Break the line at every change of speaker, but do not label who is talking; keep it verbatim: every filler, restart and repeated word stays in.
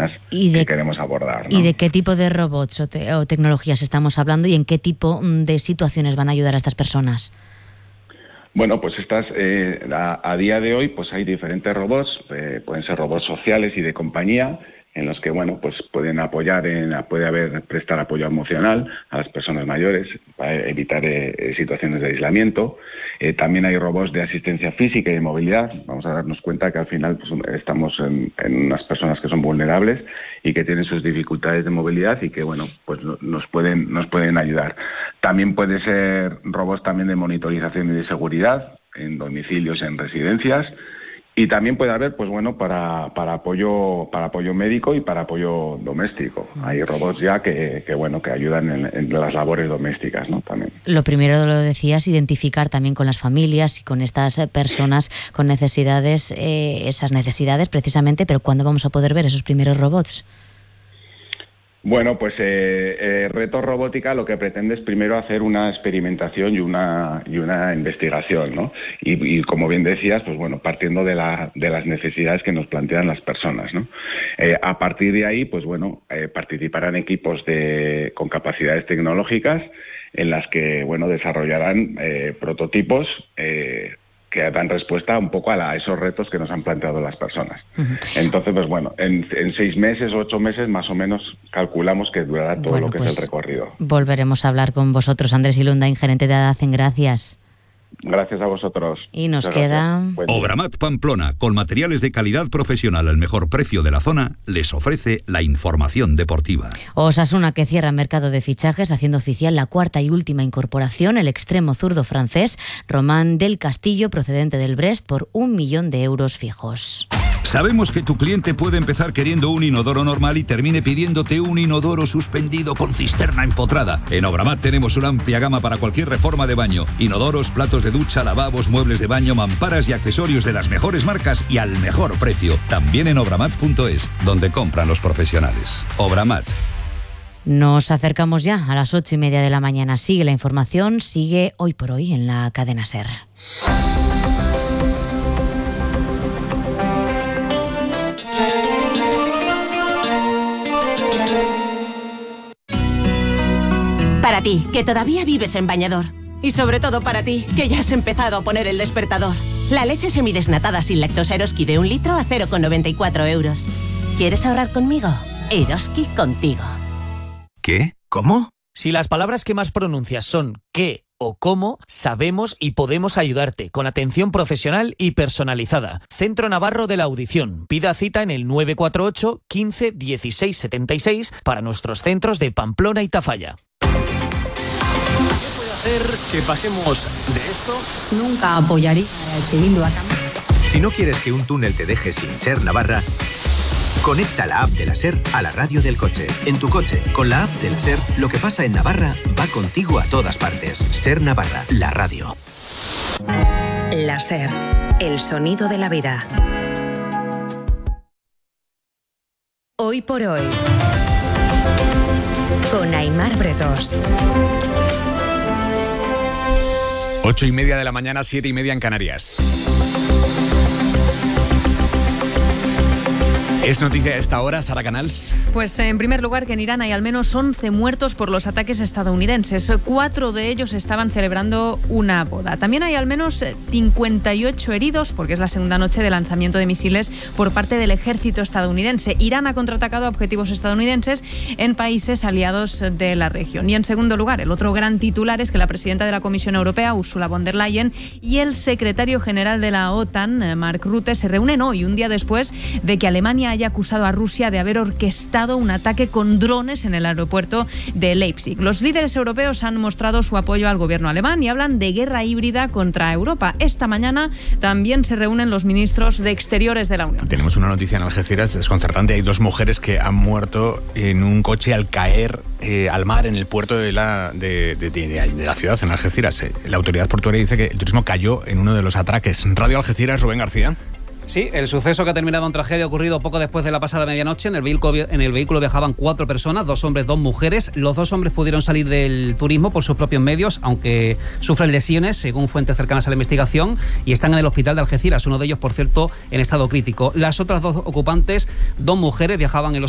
disciplinas
de,
que queremos abordar, ¿no?
¿Y de qué tipo de robots o, te, o tecnologías estamos hablando y en qué tipo de situaciones van a ayudar a estas personas?
Bueno, pues estas, eh, a, a día de hoy, pues hay diferentes robots, eh, pueden ser robots sociales y de compañía, en los que, bueno, pues pueden apoyar, en, puede haber, prestar apoyo emocional a las personas mayores, para evitar eh, situaciones de aislamiento. Eh, también hay robots de asistencia física y de movilidad. Vamos a darnos cuenta que al final pues, estamos en, en unas personas que son vulnerables y que tienen sus dificultades de movilidad y que, bueno, pues nos pueden, nos pueden ayudar. También puede ser robots también de monitorización y de seguridad en domicilios, en residencias. Y también puede haber, pues bueno, para, para apoyo para apoyo médico y para apoyo doméstico. Hay robots ya que, que bueno, que ayudan en, en las labores domésticas, ¿no? También.
Lo primero, lo decías, identificar también con las familias y con estas personas con necesidades, eh, esas necesidades precisamente, pero ¿cuándo vamos a poder ver esos primeros robots?
Bueno, pues eh, eh, Reto Robótica lo que pretende es primero hacer una experimentación y una y una investigación, ¿no? Y, y como bien decías, pues bueno, partiendo de la de las necesidades que nos plantean las personas, ¿no? Eh, a partir de ahí, pues bueno, eh, participarán equipos de con capacidades tecnológicas en las que, bueno, desarrollarán eh, prototipos eh, que dan respuesta un poco a, la, a esos retos que nos han planteado las personas. Uh-huh. Entonces, pues bueno, en, en seis meses o ocho meses más o menos calculamos que durará todo bueno, lo que pues es el recorrido.
Volveremos a hablar con vosotros. Andrés Ilundain, gerente de Adacen, gracias.
Gracias a vosotros.
Y nos Muchas queda...
Obramat Pamplona, con materiales de calidad profesional al mejor precio de la zona, les ofrece la información deportiva.
Osasuna, que cierra mercado de fichajes, haciendo oficial la cuarta y última incorporación, el extremo zurdo francés, Román del Castillo, procedente del Brest, por un millón de euros fijos.
Sabemos que tu cliente puede empezar queriendo un inodoro normal y termine pidiéndote un inodoro suspendido con cisterna empotrada. En Obramat tenemos una amplia gama para cualquier reforma de baño. Inodoros, platos de ducha, lavabos, muebles de baño, mamparas y accesorios de las mejores marcas y al mejor precio. También en obramat punto es, donde compran los profesionales. Obramat.
Nos acercamos ya a las ocho y media de la mañana. Sigue la información, sigue Hoy por Hoy en la cadena SER.
Para ti, que todavía vives en bañador. Y sobre todo para ti, que ya has empezado a poner el despertador. La leche semidesnatada sin lactosa Eroski de un litro a cero coma noventa y cuatro euros. ¿Quieres ahorrar conmigo? Eroski contigo.
¿Qué?
¿Cómo? Si las palabras que más pronuncias son qué o cómo, sabemos y podemos ayudarte con atención profesional y personalizada. Centro Navarro de la Audición. Pida cita en el nueve cuatro ocho, quince, dieciséis, setenta y seis para nuestros centros de Pamplona y Tafalla.
Hacer que pasemos de esto.
Nunca apoyaría a Bildu a cambio.
Si no quieres que un túnel te deje sin SER Navarra, conecta la app de la SER a la radio del coche. En tu coche, con la app de la SER, lo que pasa en Navarra va contigo a todas partes. SER Navarra, la radio.
La SER, el sonido de la vida. Hoy por Hoy, con Aimar Bretos.
Ocho y media de la mañana, siete y media en Canarias. ¿Es noticia a esta hora, Sara Canals?
Pues en primer lugar que en Irán hay al menos once muertos por los ataques estadounidenses. Cuatro de ellos estaban celebrando una boda. También hay al menos cincuenta y ocho heridos porque es la segunda noche de lanzamiento de misiles por parte del ejército estadounidense. Irán ha contraatacado a objetivos estadounidenses en países aliados de la región. Y en segundo lugar, el otro gran titular es que la presidenta de la Comisión Europea, Ursula von der Leyen, y el secretario general de la OTAN, Mark Rutte, se reúnen hoy, un día después de que Alemania haya acusado a Rusia de haber orquestado un ataque con drones en el aeropuerto de Leipzig. Los líderes europeos han mostrado su apoyo al gobierno alemán y hablan de guerra híbrida contra Europa. Esta mañana también se reúnen los ministros de Exteriores de la Unión.
Tenemos una noticia en Algeciras desconcertante. Hay dos mujeres que han muerto en un coche al caer eh, al mar en el puerto de la, de, de, de, de la ciudad, en Algeciras. La autoridad portuaria dice que el turismo cayó en uno de los atraques. Radio Algeciras, Rubén García.
Sí, el suceso que ha terminado en tragedia ha ocurrido poco después de la pasada medianoche. En el vehículo, en el vehículo viajaban cuatro personas, dos hombres, dos mujeres. Los dos hombres pudieron salir del turismo por sus propios medios, aunque sufren lesiones, según fuentes cercanas a la investigación, y están en el hospital de Algeciras, uno de ellos, por cierto, en estado crítico. Las otras dos ocupantes, dos mujeres, viajaban en los